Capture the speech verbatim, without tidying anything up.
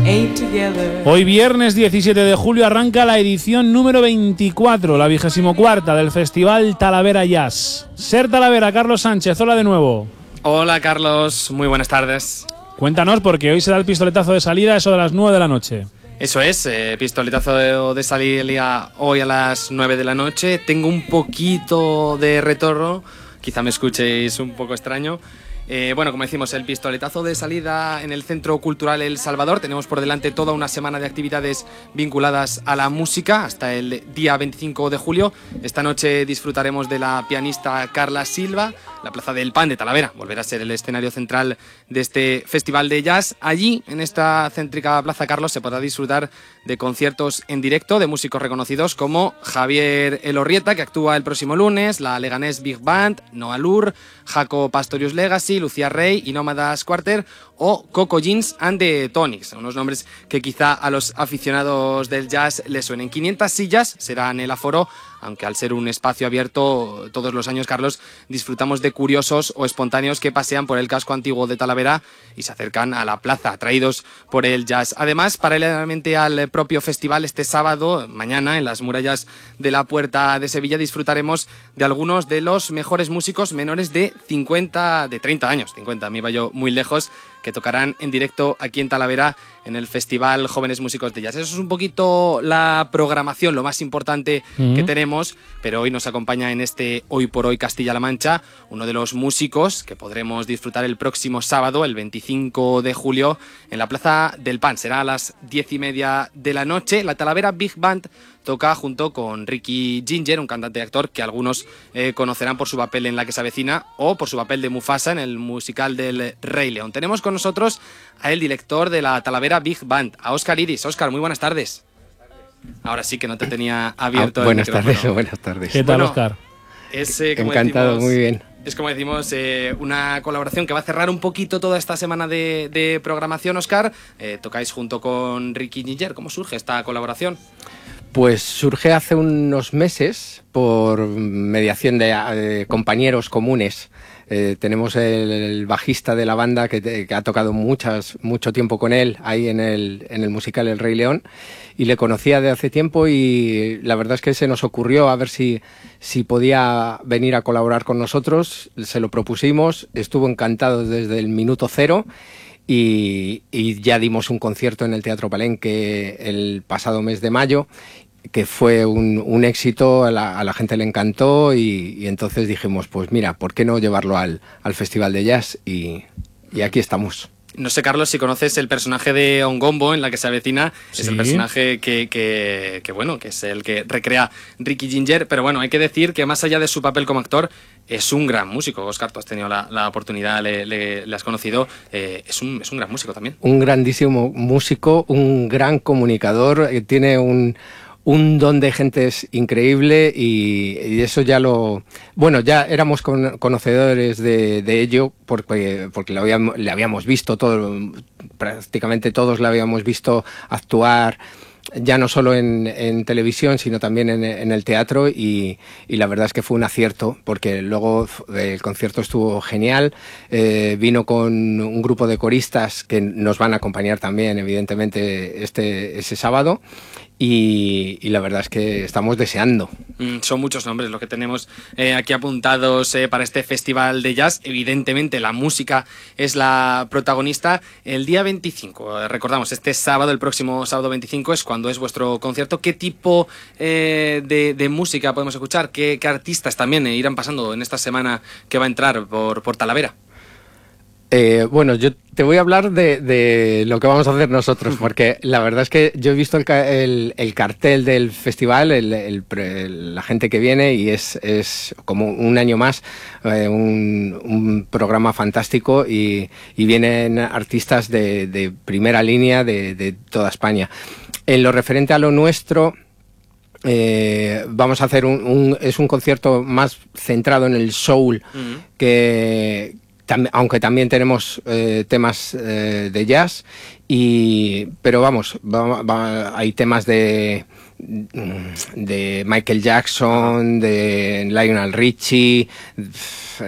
Hoy viernes diecisiete de julio arranca la edición número veinticuatro, la vigésimo cuarta del Festival Talavera Jazz. Ser Talavera, Carlos Sánchez, hola de nuevo. Hola Carlos, muy buenas tardes. Cuéntanos, porque hoy se da el pistoletazo de salida, eso de las nueve de la noche. Eso es, eh, pistoletazo de, de salida hoy a las nueve de la noche. Tengo un poquito de retorno, quizá me escuchéis un poco extraño. Eh, bueno, como decimos, el pistoletazo de salida en el Centro Cultural El Salvador. Tenemos por delante toda una semana de actividades vinculadas a la música hasta el día veinticinco de julio. Esta noche disfrutaremos de la pianista Carla Silva. La Plaza del Pan de Talavera volverá a ser el escenario central de este festival de jazz. Allí, en esta céntrica Plaza Carlos, se podrá disfrutar de conciertos en directo de músicos reconocidos como Javier Elorrieta, que actúa el próximo lunes, la Leganés Big Band, Noah Lur, Jaco Pastorius Legacy, Lucía Rey y Nómadas Quarter o Coco Jeans and the Tonics, unos nombres que quizá a los aficionados del jazz les suenen. quinientas sillas serán el aforo, aunque al ser un espacio abierto todos los años, Carlos, disfrutamos de curiosos o espontáneos que pasean por el casco antiguo de Talavera y se acercan a la plaza, atraídos por el jazz. Además, paralelamente al propio festival, este sábado, mañana, en las murallas de la Puerta de Sevilla, disfrutaremos de algunos de los mejores músicos menores de cincuenta, de treinta años, cincuenta, me iba yo muy lejos, que tocarán en directo aquí en Talavera en el Festival Jóvenes Músicos de Jazz. Eso es un poquito la programación, lo más importante mm. que tenemos, pero hoy nos acompaña en este Hoy por Hoy Castilla-La Mancha uno de los músicos que podremos disfrutar el próximo sábado, el veinticinco de julio, en la Plaza del Pan. Será a las diez y media de la noche. La Talavera Big Band toca junto con Ricky Ginger, un cantante y actor que algunos eh, conocerán por su papel en La que se avecina o por su papel de Mufasa en el musical del Rey León. Tenemos con nosotros a el director de la Talavera Big Band, a Óscar Iris. Óscar, muy buenas tardes. Ahora sí que no te tenía abierto. Ah, buenas el tardes, buenas tardes. ¿Qué tal, Óscar? Bueno, es, eh, como Encantado, decimos, muy bien. Es como decimos, eh, una colaboración que va a cerrar un poquito toda esta semana de, de programación, Óscar. Eh, tocáis junto con Ricky Ginger. ¿Cómo surge esta colaboración? Pues surge hace unos meses por mediación de, de compañeros comunes. Eh, tenemos el, el bajista de la banda que, te, que ha tocado muchas, mucho tiempo con él ahí en el, en el musical El Rey León, y le conocía de hace tiempo y la verdad es que se nos ocurrió a ver si, si podía venir a colaborar con nosotros. Se lo propusimos, estuvo encantado desde el minuto cero. Y, y ya dimos un concierto en el Teatro Palenque el pasado mes de mayo, que fue un, un éxito, a la, a la gente le encantó y, y entonces dijimos, pues mira, ¿por qué no llevarlo al, al Festival de Jazz? Y, y aquí estamos. No sé, Carlos, si conoces el personaje de Ongombo en La que se avecina. Sí. Es el personaje que, que, que, bueno, que es el que recrea Ricky Ginger. Pero bueno, hay que decir que más allá de su papel como actor, es un gran músico. Óscar, tú has tenido la, la oportunidad, le, le, le has conocido. Eh, es, un, es un gran músico también. Un grandísimo músico, un gran comunicador. Eh, tiene un... un don de gentes increíble y, y eso ya lo... Bueno, ya éramos con, conocedores de, de ello porque, porque le, habíamos, le habíamos visto todo, prácticamente todos le habíamos visto actuar, ya no solo en, en televisión, sino también en, en el teatro y, y la verdad es que fue un acierto porque luego el concierto estuvo genial. Eh, vino con un grupo de coristas que nos van a acompañar también, evidentemente, este, ese sábado. Y, y la verdad es que estamos deseando. Mm, son muchos nombres los que tenemos eh, aquí apuntados eh, para este festival de jazz. Evidentemente la música es la protagonista. El día veinticinco, eh, recordamos, este sábado, el próximo sábado veinticinco es cuando es vuestro concierto. ¿Qué tipo eh, de, de música podemos escuchar? ¿Qué, qué artistas también eh, irán pasando en esta semana que va a entrar por, por Talavera? Eh, bueno, yo te voy a hablar de, de lo que vamos a hacer nosotros, porque la verdad es que yo he visto el, el, el cartel del festival, el, el, el, la gente que viene, y es, es como un año más eh, un, un programa fantástico y, y vienen artistas de, de primera línea de, de toda España. En lo referente a lo nuestro... Eh, vamos a hacer un, un es un concierto más centrado en el soul, uh-huh. que aunque también tenemos eh, temas eh, de jazz, y, pero vamos, va, va, hay temas de, de Michael Jackson, de Lionel Richie,